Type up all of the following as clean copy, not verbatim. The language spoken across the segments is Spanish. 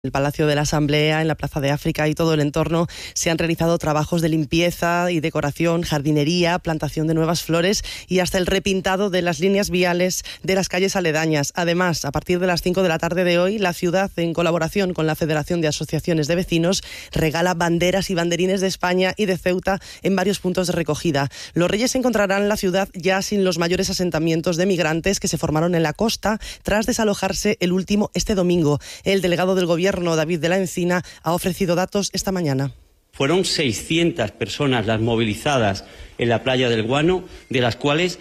el Palacio de la Asamblea, en la Plaza de África y todo el entorno se han realizado trabajos de limpieza y decoración, jardinería, plantación de nuevas flores y hasta el repintado de las líneas viales de las calles aledañas. Además, a partir de las 5 de la tarde de hoy, la ciudad, en colaboración con la Federación de Asociaciones de Vecinos, regala banderas y banderines de España y de Ceuta en varios puntos de recogida. Los Reyes encontrarán la ciudad ya sin los mayores asentamientos de migrantes que se formaron en la costa tras desalojarse el último este domingo. El delegado del Gobierno, David de la Encina, ha ofrecido datos esta mañana. Fueron 600 personas las movilizadas en la playa del Guano, de las cuales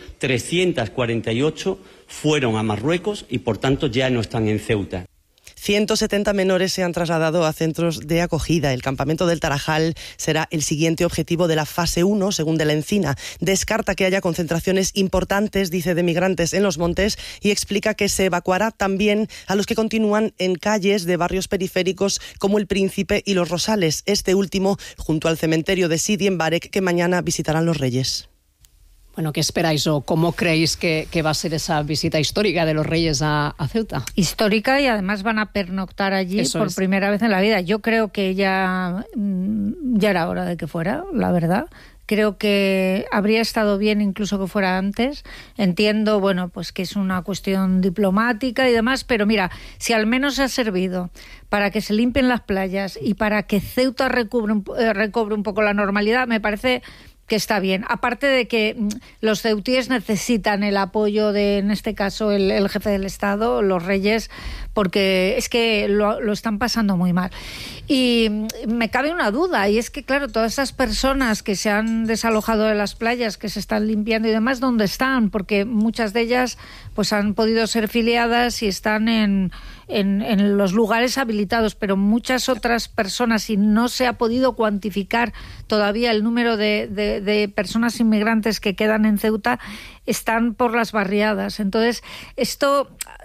348 fueron a Marruecos y por tanto ya no están en Ceuta. 170 menores se han trasladado a centros de acogida. El campamento del Tarajal será el siguiente objetivo de la fase 1, según de la Encina. Descarta que haya concentraciones importantes, dice, de migrantes en los montes y explica que se evacuará también a los que continúan en calles de barrios periféricos como El Príncipe y Los Rosales. Este último junto al cementerio de Sidi en Barek, que mañana visitarán los Reyes. Bueno, ¿qué esperáis o cómo creéis que va a ser esa visita histórica de los Reyes a Ceuta? Histórica, y además van a pernoctar allí por primera vez en la vida. Yo creo que ya era hora de que fuera, la verdad. Creo que habría estado bien incluso que fuera antes. Entiendo, bueno, pues que es una cuestión diplomática y demás, pero mira, si al menos ha servido para que se limpien las playas y para que Ceuta recobre un poco la normalidad, me parece que está bien. Aparte de que los ceutíes necesitan el apoyo de, en este caso, el jefe del Estado, los Reyes, porque es que lo están pasando muy mal. Y me cabe una duda, y es que, claro, todas esas personas que se han desalojado de las playas, que se están limpiando y demás, ¿dónde están? Porque muchas de ellas pues han podido ser filiadas y están en los lugares habilitados, pero muchas otras personas, y no se ha podido cuantificar todavía el número de personas inmigrantes que quedan en Ceuta, están por las barriadas. Entonces, esto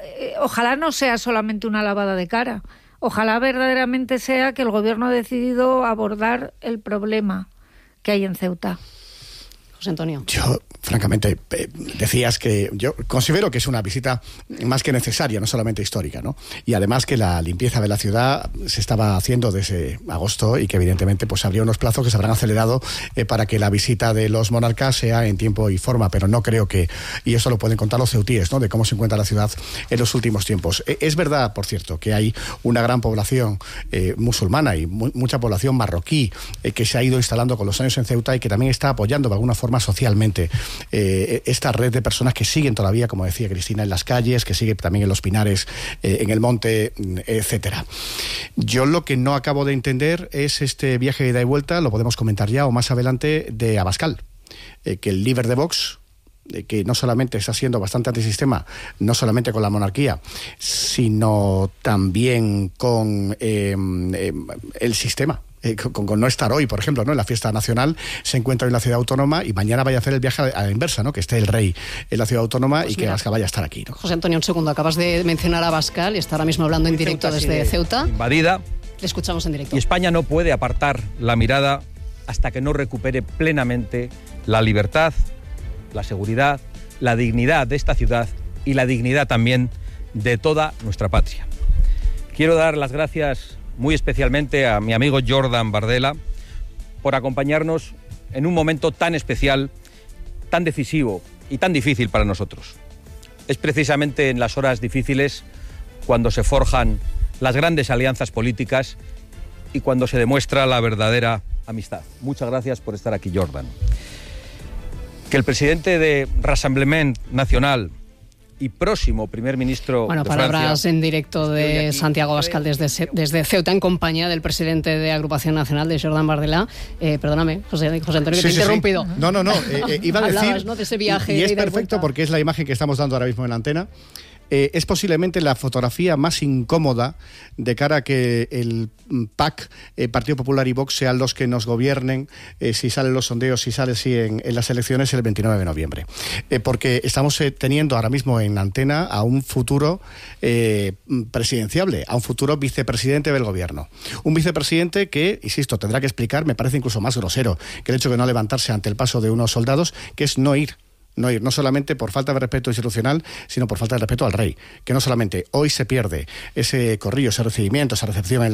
ojalá no sea solamente una lavada de cara. Ojalá verdaderamente sea que el Gobierno ha decidido abordar el problema que hay en Ceuta. José Antonio. Yo, francamente, decías que yo considero que es una visita más que necesaria, no solamente histórica, ¿no? Y además que la limpieza de la ciudad se estaba haciendo desde agosto y que evidentemente pues habría unos plazos que se habrán acelerado para que la visita de los monarcas sea en tiempo y forma, pero no creo que, y eso lo pueden contar los ceutíes, ¿no?, de cómo se encuentra la ciudad en los últimos tiempos. Es verdad, por cierto, que hay una gran población musulmana y mucha población marroquí que se ha ido instalando con los años en Ceuta y que también está apoyando de alguna forma socialmente esta red de personas que siguen todavía, como decía Cristina, en las calles, que sigue también en los Pinares, en el monte, etcétera. Yo lo que no acabo de entender es este viaje de ida y vuelta, lo podemos comentar ya o más adelante, de Abascal, que el líder de Vox, que no solamente está siendo bastante antisistema, no solamente con la monarquía, sino también con el sistema. Con no estar hoy, por ejemplo, ¿no?, en la fiesta nacional, se encuentra en la ciudad autónoma y mañana vaya a hacer el viaje a la inversa, ¿no?, que esté el rey en la ciudad autónoma, pues y que Abascal vaya a estar aquí, ¿no? José Antonio, un segundo, acabas de mencionar a Abascal y está ahora mismo hablando en directo desde Ceuta. Invadida. Le escuchamos en directo. Y España no puede apartar la mirada hasta que no recupere plenamente la libertad, la seguridad, la dignidad de esta ciudad y la dignidad también de toda nuestra patria. Quiero dar las gracias muy especialmente a mi amigo Jordan Bardella por acompañarnos en un momento tan especial, tan decisivo y tan difícil para nosotros. Es precisamente en las horas difíciles cuando se forjan las grandes alianzas políticas y cuando se demuestra la verdadera amistad. Muchas gracias por estar aquí, Jordan. Que el presidente de Rassemblement Nacional y próximo primer ministro de palabras Francia, en directo de Santiago Abascal desde Ceuta, en compañía del presidente de Agrupación Nacional, de Jordan Bardella. Perdóname, José Antonio, que te he interrumpido. Sí. No. Iba a decir, hablabas, ¿no?, de ese viaje. Y es perfecto porque es la imagen que estamos dando ahora mismo en la antena. Es posiblemente la fotografía más incómoda de cara a que el PAC, Partido Popular y Vox, sean los que nos gobiernen si salen los sondeos, si sale en las elecciones el 29 de noviembre. Porque estamos teniendo ahora mismo en la antena a un futuro presidenciable, a un futuro vicepresidente del gobierno. Un vicepresidente que, insisto, tendrá que explicar, me parece incluso más grosero que el hecho de no levantarse ante el paso de unos soldados, que es no ir no ir, no solamente por falta de respeto institucional, sino por falta de respeto al rey, que no solamente hoy se pierde ese corrillo, ese recibimiento, esa recepción en